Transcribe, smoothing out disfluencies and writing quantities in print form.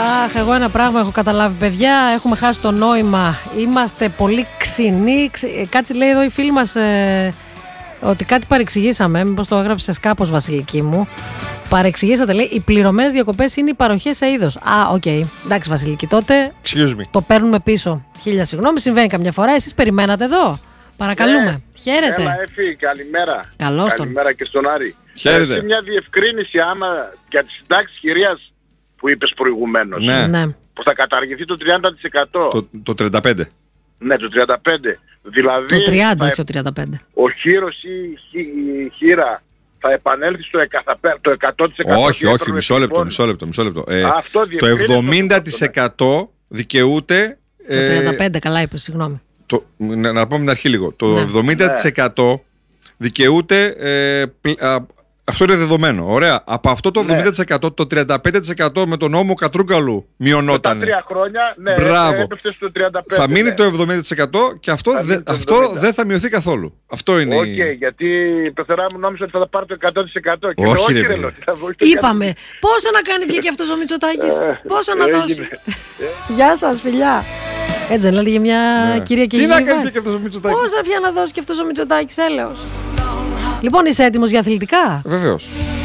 Αχ, εγώ ένα πράγμα έχω καταλάβει, παιδιά. Έχουμε χάσει το νόημα. Είμαστε πολύ ξινοί. Κάτσε, λέει εδώ η φίλη μας ότι κάτι παρεξηγήσαμε. Μήπως το έγραψες κάπως, Βασιλική μου. Παρεξηγήσατε, λέει. Οι πληρωμένες διακοπές είναι οι παροχές σε είδος. Οκ. Εντάξει, Βασιλική, τότε. Το παίρνουμε πίσω. Χίλια συγγνώμη, συμβαίνει καμιά φορά. Εσείς περιμένατε εδώ. Παρακαλούμε. Χαίρετε. Έλα, Εφη, καλημέρα. Καλώς τον. Καλημέρα και στον Άρη. Χαίρετε. Μια διευκρίνηση άμα για τις συντάξεις κυρίας που είπες προηγουμένως. Ναι. Που θα καταργηθεί το 30%. Το 35%. Ναι, το 35%. Δηλαδή. Το 30%, όχι το 35%. Ο χείρος ή η χείρα θα επανέλθει στο 100%. Όχι, μισό λεπτό. Το 70% δικαιούται. Το 35%, καλά είπες, συγγνώμη. Να πούμε την αρχή λίγο. Το 70% δικαιούται. Αυτό είναι δεδομένο. Ωραία. Από αυτό το 70%, το 35% με τον νόμο Κατρούγκαλου μειωνόταν. Τα 3 χρόνια, έπεφτε στο 35%. Θα μείνει το 70% και αυτό δεν θα μειωθεί καθόλου. Αυτό είναι. Γιατί η πεθερά μου νόμιζε ότι θα πάρει το 100%. Και όχι, ρε. Είπαμε. Πόσα να κάνει βγήκε αυτός ο Μητσοτάκης. Πόσα να δώσει. Γεια σας, φιλιά. Έτσι δεν έλεγε μια κυρία και γύρω. Τι να κάνει και αυτός ο Μητσοτάκης. Πόσα πια να δώσει και αυτός ο Μητσοτάκης, έλεος. Λοιπόν, είσαι έτοιμος για αθλητικά? Βεβαίως.